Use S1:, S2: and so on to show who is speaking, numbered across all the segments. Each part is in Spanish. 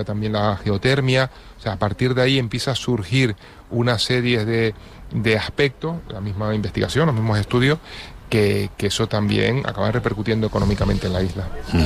S1: también la geotermia. O sea, a partir de ahí empieza a surgir una serie de aspectos, la misma investigación, los mismos estudios, que eso también acaba repercutiendo económicamente en la isla.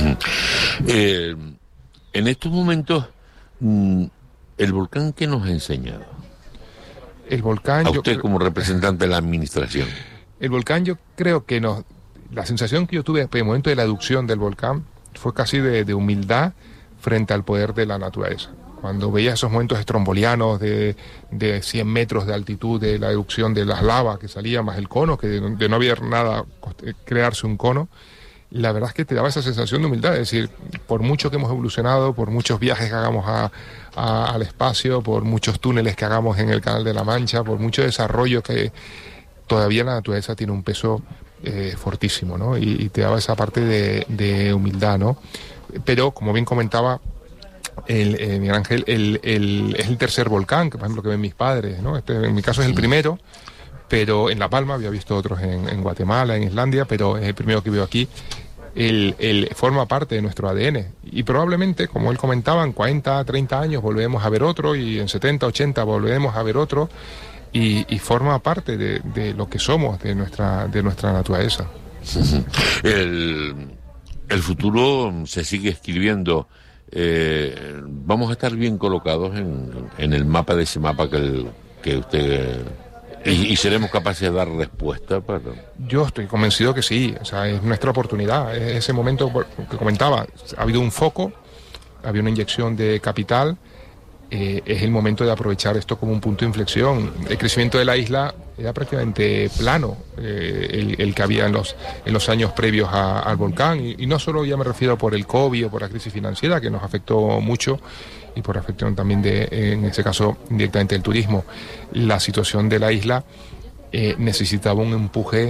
S2: En estos momentos, ¿el volcán qué nos ha enseñado?
S1: El volcán...
S2: A usted como representante de la administración.
S1: El volcán, yo creo que la sensación que yo tuve en el momento de la erupción del volcán fue casi de humildad frente al poder de la naturaleza. Cuando veía esos momentos estrombolianos de 100 metros de altitud de la erupción de las lavas que salían, más el cono, que de no haber nada, crearse un cono, la verdad es que te daba esa sensación de humildad. Es decir, por mucho que hemos evolucionado, por muchos viajes que hagamos al espacio, por muchos túneles que hagamos en el Canal de la Mancha, por mucho desarrollo que todavía la naturaleza tiene un peso fortísimo, ¿no? Y te daba esa parte de humildad, ¿no? Pero, como bien comentaba Miguel Ángel, es el tercer volcán, que por ejemplo que ven mis padres, ¿no? En mi caso es el primero, pero en La Palma, había visto otros en Guatemala, en Islandia, pero es el primero que veo aquí. Él forma parte de nuestro ADN y probablemente, como él comentaba, en 40, 30 años volvemos a ver otro, y en 70, 80 volvemos a ver otro, y forma parte de lo que somos, de nuestra naturaleza.
S2: El futuro se sigue escribiendo. Vamos a estar bien colocados en el mapa, de ese mapa que usted... Y seremos capaces de dar respuesta para...
S1: Yo estoy convencido que sí, o sea, es nuestra oportunidad. Es ese momento que comentaba, ha habido un foco, había una inyección de capital, es el momento de aprovechar esto como un punto de inflexión. El crecimiento de la isla era prácticamente plano, el que había en los años previos al volcán, y no solo, ya me refiero por el COVID o por la crisis financiera, que nos afectó mucho, y por afección también en ese caso directamente del turismo. La situación de la isla necesitaba un empuje,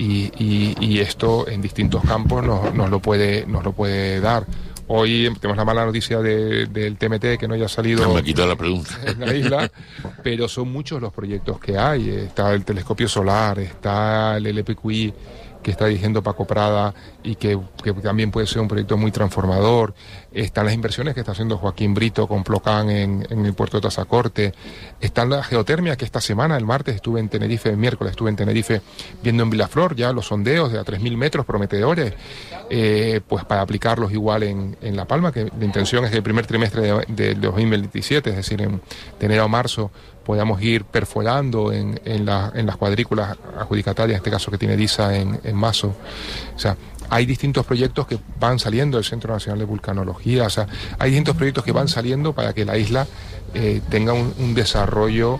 S1: y esto en distintos campos nos lo puede dar. Hoy tenemos la mala noticia del TMT, que no haya salido
S2: me quitó la pregunta
S1: en la isla, pero son muchos los proyectos que hay. Está el telescopio solar, está el LPQI que está dirigiendo Paco Prada y que también puede ser un proyecto muy transformador. Están las inversiones que está haciendo Joaquín Brito con Plocán en el puerto de Tazacorte. Está la geotermia, que esta semana, el miércoles estuve en Tenerife viendo en Vilaflor ya los sondeos de a 3.000 metros prometedores, pues para aplicarlos igual en La Palma, que la intención es que el primer trimestre de 2027, es decir, de enero a marzo, podamos ir perforando en las cuadrículas adjudicatarias, en este caso que tiene DISA en Mazo. O sea, hay distintos proyectos que van saliendo del Centro Nacional de Vulcanología, o sea, hay distintos proyectos que van saliendo para que la isla tenga un desarrollo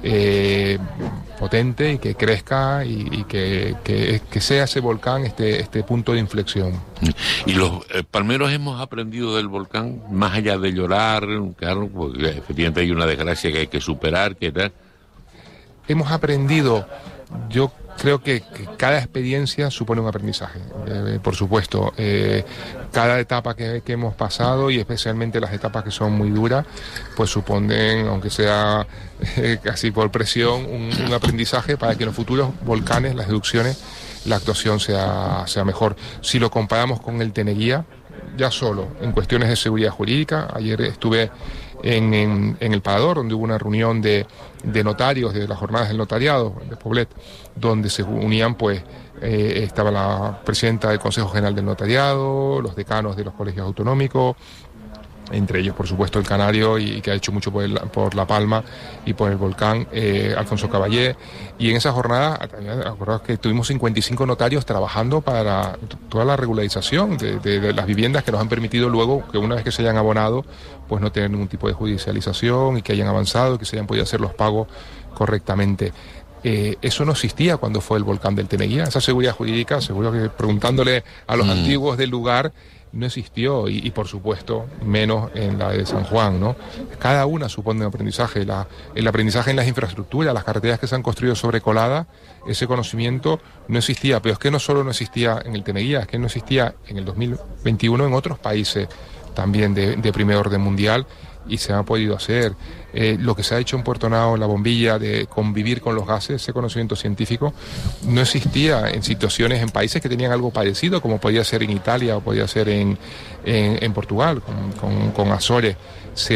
S1: potente, y que crezca, y que sea ese volcán este punto de inflexión.
S2: Y los palmeros hemos aprendido del volcán, más allá de llorar, claro, porque efectivamente hay una desgracia que hay que superar, que tal.
S1: Hemos aprendido, yo creo que cada experiencia supone un aprendizaje, por supuesto. Cada etapa que hemos pasado, y especialmente las etapas que son muy duras, pues suponen, aunque sea casi por presión, un aprendizaje para que en los futuros volcanes, las erupciones, la actuación sea mejor. Si lo comparamos con el Teneguía, ya solo en cuestiones de seguridad jurídica, ayer estuve en el Parador, donde hubo una reunión de notarios de las jornadas del notariado de Poblet, donde se unían, pues estaba la presidenta del Consejo General del Notariado, los decanos de los colegios autonómicos, entre ellos, por supuesto, el Canario, y que ha hecho mucho por La Palma y por el volcán, Alfonso Caballé. Y en esa jornada, acordaos que tuvimos 55 notarios trabajando para toda la regularización de las viviendas, que nos han permitido luego, que una vez que se hayan abonado, pues no tener ningún tipo de judicialización, y que hayan avanzado, y que se hayan podido hacer los pagos correctamente. Eso no existía cuando fue el volcán del Teneguía. Esa seguridad jurídica, seguro que preguntándole a los antiguos del lugar, no existió, y por supuesto menos en la de San Juan, ¿no? Cada una supone un aprendizaje. El aprendizaje en las infraestructuras, las carreteras que se han construido sobre colada, ese conocimiento no existía. Pero es que no solo no existía en el Teneguía, es que no existía en el 2021 en otros países también de primer orden mundial, y se ha podido hacer. Lo que se ha hecho en Puerto Nao, en La Bombilla, de convivir con los gases, ese conocimiento científico no existía en situaciones, en países que tenían algo parecido, como podía ser en Italia o podía ser en Portugal, con Azores.